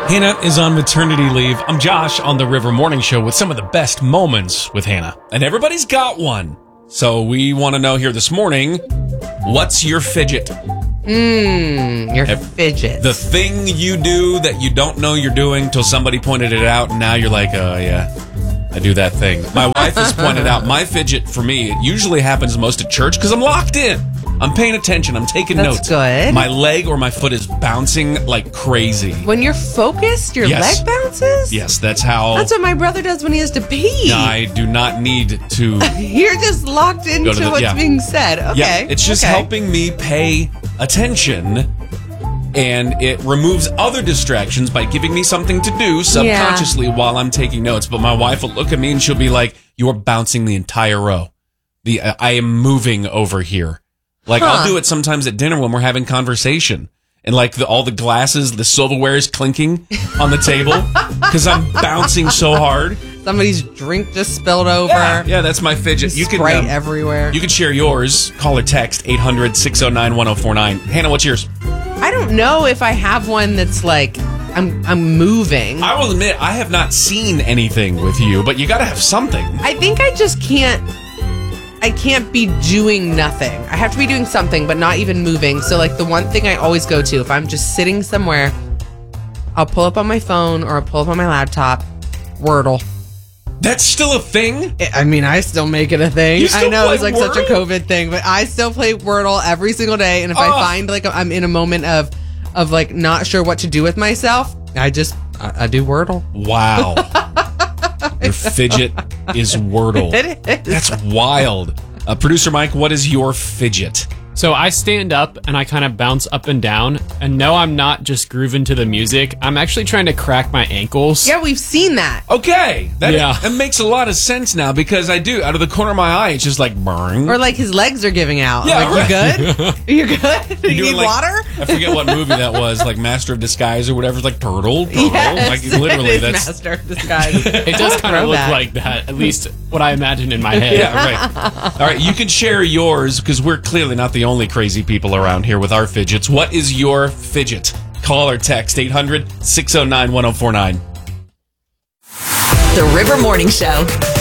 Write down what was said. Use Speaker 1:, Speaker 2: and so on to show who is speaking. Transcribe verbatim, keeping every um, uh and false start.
Speaker 1: Hannah is on maternity leave. I'm Josh on the River Morning Show with some of the best moments with Hannah. And everybody's got one. So we want to know here this morning, what's your fidget?
Speaker 2: Mmm, your
Speaker 1: If-
Speaker 2: fidget.
Speaker 1: The thing you do that you don't know you're doing till somebody pointed it out, and now you're like, oh, yeah, I do that thing. My wife has pointed out my fidget for me, it usually happens most at church because I'm locked in. I'm paying attention. I'm taking
Speaker 2: That's
Speaker 1: notes.
Speaker 2: good.
Speaker 1: My leg or my foot is bouncing like crazy.
Speaker 2: When you're focused, your
Speaker 1: Yes.
Speaker 2: leg bounces?
Speaker 1: Yes, that's how...
Speaker 2: That's what my brother does when he has to pee.
Speaker 1: I do not need to...
Speaker 2: You're just locked into
Speaker 1: to the-
Speaker 2: what's
Speaker 1: yeah.
Speaker 2: being said. Okay.
Speaker 1: Yeah, it's just
Speaker 2: okay.
Speaker 1: helping me pay attention, and it removes other distractions by giving me something to do subconsciously while I'm taking notes. But my wife will look at me and she'll be like, "You're bouncing the entire row. The uh, I am moving over here." Like
Speaker 2: Huh.
Speaker 1: I'll do it sometimes at dinner when we're having conversation, and like the, all the glasses, the silverware is clinking on the table because I'm bouncing so hard.
Speaker 2: Somebody's drink just spilled over.
Speaker 1: Yeah, yeah, that's my fidget. You can
Speaker 2: Sprite
Speaker 1: um,
Speaker 2: everywhere.
Speaker 1: You can share yours. Call or text eight hundred, six oh nine, one oh four nine. Hannah, what's yours?
Speaker 2: I don't know if I have one that's like I'm I'm moving.
Speaker 1: I will admit, I have not seen anything with you, but you got to have something.
Speaker 2: I think I just can't I can't be doing nothing. I have to be doing something, but not even moving. So like the one thing I always go to, if I'm just sitting somewhere, I'll pull up on my phone or I'll pull up on my laptop, Wordle.
Speaker 1: That's still a thing?
Speaker 2: I mean, I still make it a thing.
Speaker 1: You still
Speaker 2: I know
Speaker 1: play
Speaker 2: it's like such a
Speaker 1: Wordle?
Speaker 2: COVID thing, but I still play Wordle every single day. And if I
Speaker 1: Oh.
Speaker 2: find like I'm in a moment of of like not sure what to do with myself, I just I, I do Wordle.
Speaker 1: Wow. Your fidget is Wordle.
Speaker 2: It is.
Speaker 1: That's wild. Uh, Producer Mike, what is your fidget?
Speaker 3: So I stand up and I kind of bounce up and down. And no, I'm not just grooving to the music. I'm actually trying to crack my ankles.
Speaker 2: Yeah, we've seen that.
Speaker 1: Okay. That,
Speaker 3: Yeah.
Speaker 1: that makes a lot of sense now because I do. Out of the corner of my eye, it's just like burn.
Speaker 2: Or like his legs are giving out.
Speaker 1: Yeah,
Speaker 2: like, you good? You good? You need water?
Speaker 1: I forget what movie that was, like Master of Disguise or whatever. It's like Turtle. Turtle.
Speaker 2: Yes,
Speaker 1: like literally,
Speaker 2: it is
Speaker 1: that's
Speaker 2: Master of Disguise.
Speaker 3: It does kind of look
Speaker 2: Throwback.
Speaker 3: like that, at least what I imagine in my head.
Speaker 1: Yeah, right. All right, you can share yours because we're clearly not the only crazy people around here with our fidgets. What is your fidget? Call or text eight hundred, six oh nine, one oh four nine.
Speaker 4: The River Morning Show.